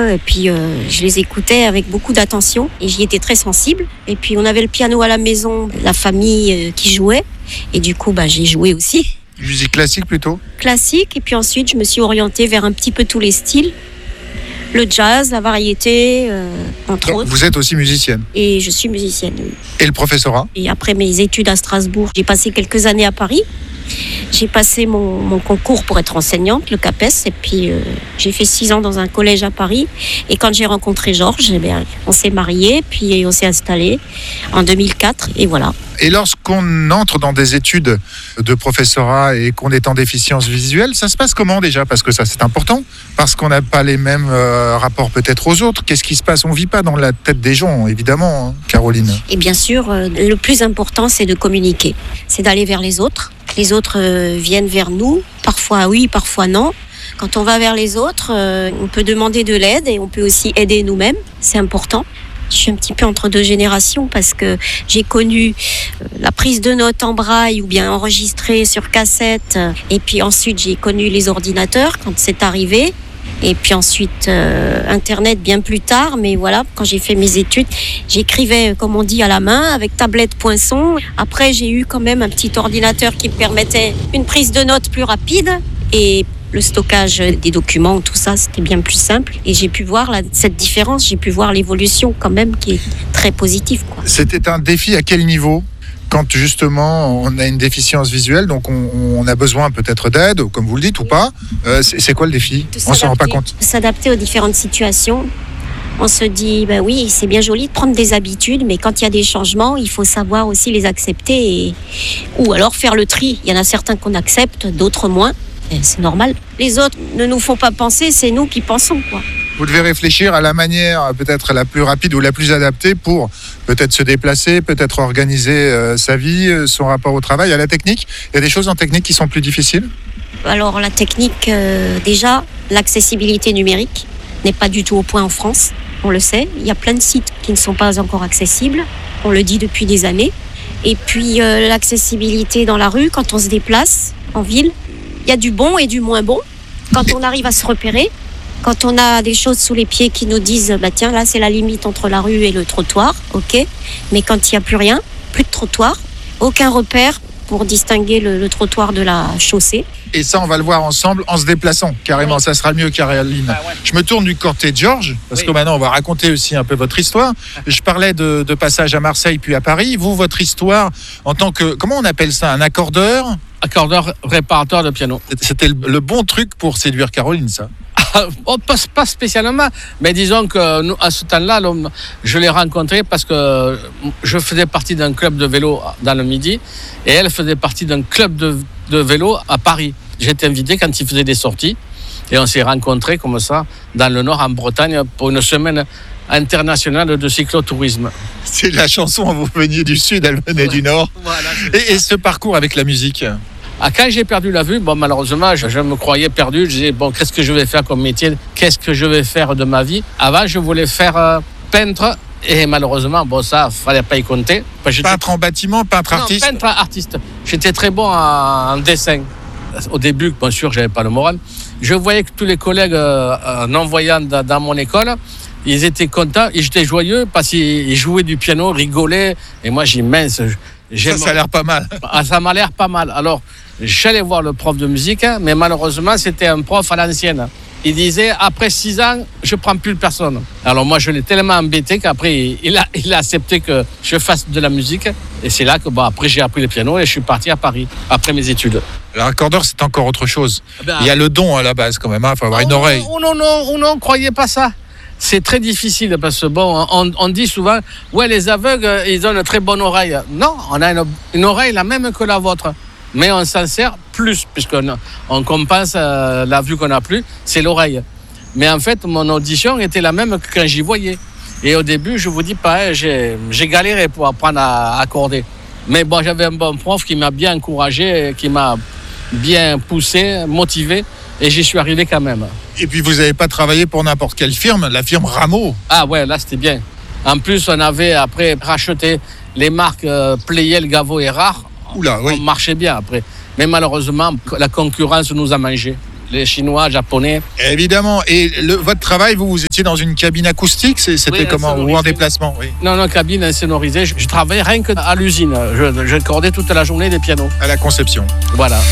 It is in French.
et puis je les écoutais avec beaucoup d'attention et j'y étais très sensible. Et puis on avait le piano à la maison, la famille qui jouait et du coup j'ai joué aussi. Musique classique plutôt ? Classique, et puis ensuite je me suis orientée vers un petit peu tous les styles. Le jazz, la variété, entre autres. Vous êtes aussi musicienne ? Et je suis musicienne, oui. Et le professorat ? Et après mes études à Strasbourg, j'ai passé quelques années à Paris. J'ai passé mon concours pour être enseignante, le CAPES, et puis j'ai fait 6 ans dans un collège à Paris. Et quand j'ai rencontré Georges, on s'est mariés, puis on s'est installés en 2004, et voilà. Et lorsqu'on entre dans des études de professorat et qu'on est en déficience visuelle, ça se passe comment déjà ? Parce que ça, c'est important. Parce qu'on n'a pas les mêmes rapports peut-être aux autres. Qu'est-ce qui se passe ? On ne vit pas dans la tête des gens, évidemment, hein, Caroline. Et bien sûr, le plus important, c'est de communiquer. C'est d'aller vers les autres. Les autres viennent vers nous. Parfois oui, parfois non. Quand on va vers les autres, on peut demander de l'aide et on peut aussi aider nous-mêmes. C'est important. Je suis un petit peu entre deux générations parce que j'ai connu la prise de notes en braille ou bien enregistrée sur cassette. Et puis ensuite, j'ai connu les ordinateurs quand c'est arrivé. Et puis ensuite, Internet bien plus tard. Mais voilà, quand j'ai fait mes études, j'écrivais, comme on dit, à la main avec tablette poinçon. Après, j'ai eu quand même un petit ordinateur qui me permettait une prise de notes plus rapide. Et le stockage des documents, tout ça, c'était bien plus simple. Et j'ai pu voir cette différence, j'ai pu voir l'évolution quand même qui est très positive, quoi. C'était un défi à quel niveau ? Quand justement on a une déficience visuelle, donc on a besoin peut-être d'aide, comme vous le dites, ou pas. C'est quoi le défi ? On ne s'en rend pas compte. S'adapter aux différentes situations. On se dit, oui, c'est bien joli de prendre des habitudes, mais quand il y a des changements, il faut savoir aussi les accepter ou alors faire le tri. Il y en a certains qu'on accepte, d'autres moins. C'est normal. Les autres ne nous font pas penser, c'est nous qui pensons, quoi. Vous devez réfléchir à la manière peut-être la plus rapide ou la plus adaptée pour peut-être se déplacer, peut-être organiser sa vie, son rapport au travail, à la technique. Il y a des choses en technique qui sont plus difficiles ? Alors la technique, déjà, l'accessibilité numérique n'est pas du tout au point en France, on le sait. Il y a plein de sites qui ne sont pas encore accessibles, on le dit depuis des années. Et puis l'accessibilité dans la rue, quand on se déplace en ville, il y a du bon et du moins bon. Quand on arrive à se repérer, quand on a des choses sous les pieds qui nous disent tiens, là c'est la limite entre la rue et le trottoir, ok. Mais quand il n'y a plus rien, plus de trottoir, aucun repère pour distinguer le trottoir de la chaussée. Et ça, on va le voir ensemble en se déplaçant, carrément. Oui. Ça sera mieux, Caroline. Ah ouais. Je me tourne du côté de Georges, parce que maintenant, on va raconter aussi un peu votre histoire. Je parlais de passage à Marseille, puis à Paris. Vous, votre histoire, en tant que, comment on appelle ça, un accordeur ? Accordeur réparateur de piano. C'était le bon truc pour séduire Caroline, ça ? Pas spécialement, mais disons que nous, à ce temps-là, je l'ai rencontré parce que je faisais partie d'un club de vélo dans le Midi et elle faisait partie d'un club de vélo à Paris. J'étais invité quand il faisait des sorties et on s'est rencontrés comme ça dans le Nord, en Bretagne, pour une semaine internationale de cyclotourisme. C'est la chanson, vous veniez du Sud, elle venait du Nord. Voilà, et ce parcours avec la musique ? Quand j'ai perdu la vue, malheureusement, je me croyais perdu. Je disais, qu'est-ce que je vais faire comme métier ? Qu'est-ce que je vais faire de ma vie ? Avant, je voulais faire peintre. Et malheureusement, ça, fallait pas y compter. Peintre en bâtiment, peintre artiste ? Non, peintre artiste. J'étais très bon en dessin. Au début, bien sûr, j'avais pas le moral. Je voyais que tous les collègues non-voyants dans mon école, ils étaient contents et j'étais joyeux parce qu'ils jouaient du piano, rigolaient. Et moi, j'ai mince. Ça a l'air pas mal. Ça m'a l'air pas mal. Alors, j'allais voir le prof de musique, mais malheureusement, c'était un prof à l'ancienne. Il disait, après 6 ans, je ne prends plus personne. Alors moi, je l'ai tellement embêté qu'après, il a accepté que je fasse de la musique. Et c'est là que, après, j'ai appris le piano et je suis parti à Paris, après mes études. L'accordeur, c'est encore autre chose. Il y a le don à la base, quand même. Il faut avoir une oreille. Non, croyez pas ça. C'est très difficile parce que on dit souvent, les aveugles, ils ont une très bonne oreille. Non, on a une oreille la même que la vôtre. Mais on s'en sert plus, puisqu'on compense la vue qu'on n'a plus, c'est l'oreille. Mais en fait, mon audition était la même que quand j'y voyais. Et au début, je vous dis pareil, j'ai galéré pour apprendre à accorder. Mais j'avais un bon prof qui m'a bien encouragé, qui m'a bien poussé, motivé, et j'y suis arrivé quand même. Et puis vous n'avez pas travaillé pour n'importe quelle firme, la firme Rameau. Ah ouais, là c'était bien. En plus, on avait après racheté les marques Pleyel, Gaveau et Rare. Oula, oui. On marchait bien après. Mais malheureusement, la concurrence nous a mangé. les Chinois, Japonais. Évidemment. Et votre travail, vous étiez dans une cabine acoustique, c'était Oui, comment? Ou en insonorisée. déplacement? Oui. Non, cabine insonorisée. Je travaillais rien que à l'usine. Je cordais toute la journée des pianos. À la conception. Voilà.